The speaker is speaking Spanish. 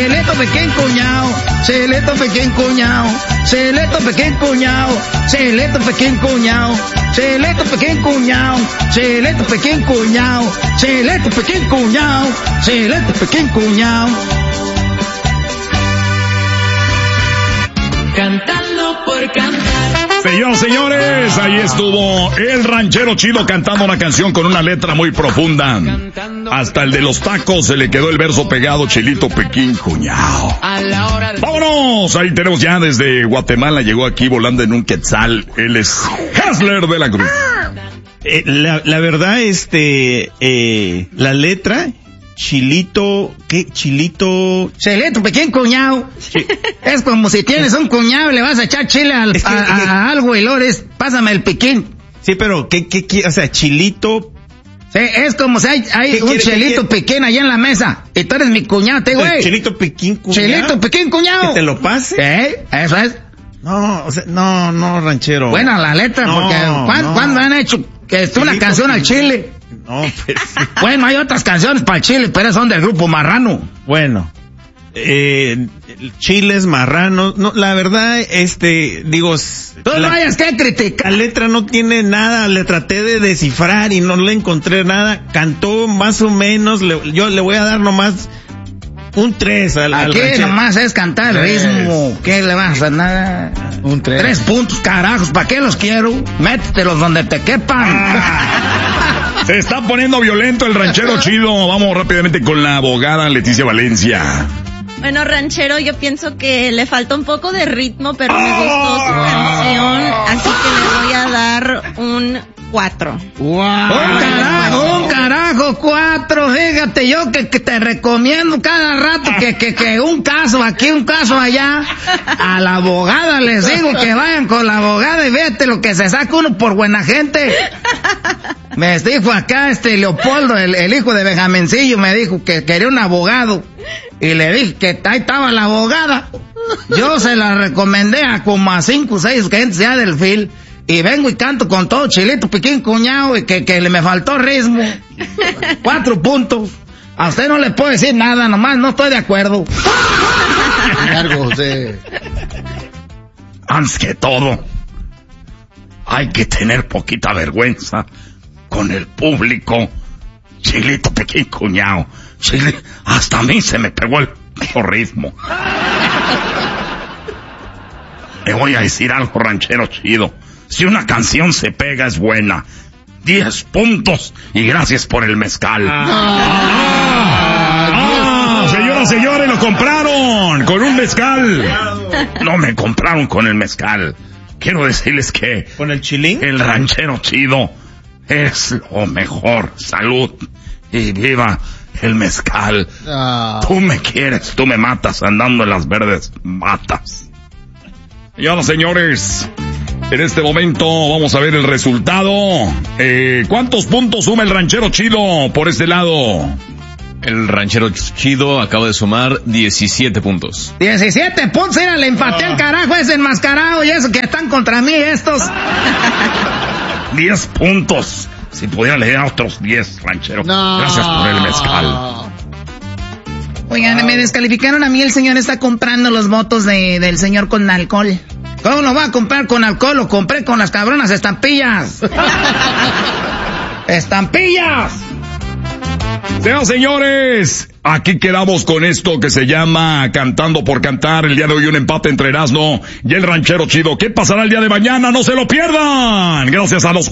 Chilito pequeño cuñado, Chilito pequeño cuñado, Chilito pequeño cuñado, Chilito pequeño cuñado, Chilito pequeño cuñado, Chilito pequeño cuñado, Chilito pequeño cuñado, Chilito pequeño cuñado. Cantando por cantar. Señoras, señores, ahí estuvo el ranchero chido cantando una canción con una letra muy profunda. Hasta el de los tacos se le quedó el verso pegado, Chilito pequín cuñao. ¡Vámonos! Ahí tenemos ya desde Guatemala, llegó aquí volando en un quetzal. Él es Hasler de la Cruz. La verdad, la letra... Chilito, ¿qué? Chilito pequeño cuñado. Es como si tienes un cuñado y le vas a echar chile a algo y luego pásame el piquín. Sí, pero ¿qué? O sea, chilito. Sí, es como si hay un chilito pequeño allá en la mesa y tú eres mi cuñado, güey. Chilito pequín cuñado. Chilito pequín cuñado. ¿Que te lo pase? Eso es. No, o sea, no, ranchero. Bueno, la letra, porque ¿cuándo han hecho que es una canción al chile? No, pues. Bueno, hay otras canciones para el chile, pero son del grupo Marrano. Bueno, chiles, marranos, no, la verdad, digo... Tú no hayas que criticar. La letra no tiene nada, le traté de descifrar y no le encontré nada, cantó más o menos, yo le voy a dar nomás un 3 al Aquí ranchero. nomás es cantar el ritmo, ¿qué le vas a hacer? Nada. Un 3. 3 puntos, carajos, ¿para qué los quiero? Métetelos donde te quepan. Se está poniendo violento el ranchero chido. Vamos rápidamente con la abogada Leticia Valencia. Bueno, ranchero, yo pienso que le falta un poco de ritmo, pero me gustó su canción, así que le voy a dar un 4. Un carajo, 4. Fíjate, yo que te recomiendo cada rato que un caso aquí, un caso allá. A la abogada les digo que vayan con la abogada y fíjate lo que se saca uno por buena gente. Me dijo acá Leopoldo, el hijo de Benjamincillo, me dijo que quería un abogado. Y le dije que ahí estaba la abogada. Yo se la recomendé a como a 5 o 6 gentes ya del fil. Y vengo y canto con todo Chilito pequín cuñado y que me faltó ritmo. 4 puntos. A usted no le puedo decir nada, nomás no estoy de acuerdo. Antes que todo, hay que tener poquita vergüenza con el público. Chilito pequín cuñado. Hasta a mí se me pegó el ritmo. Le voy a decir algo, ranchero chido. Si una canción se pega es buena. 10 puntos y gracias por el mezcal. Señoras, señores, lo compraron con un mezcal. No me compraron con el mezcal. Quiero decirles que... ¿Con el chilín? El ranchero chido es lo mejor. Salud y viva el mezcal. Tú me quieres, tú me matas, andando en las verdes matas. Señoras, señores, en este momento vamos a ver el resultado. ¿Cuántos puntos suma el ranchero chido por este lado? El ranchero chido acaba de sumar 17 puntos. 17 puntos, era, le empaté al carajo ese enmascarado y eso que están contra mí estos. 10 puntos. Si pudiera leer a otros 10, ranchero. No. Gracias por el mezcal. Oigan, me descalificaron a mí, el señor está comprando los votos del señor con alcohol. ¿Cómo lo va a comprar con alcohol? Lo compré con las cabronas estampillas. ¡Estampillas! Señores, aquí quedamos con esto que se llama Cantando por Cantar. El día de hoy un empate entre Erasmo y el ranchero chido. ¿Qué pasará el día de mañana? ¡No se lo pierdan! Gracias a los